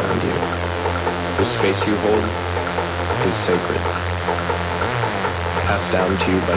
around you. The space you hold is sacred, passed down to you by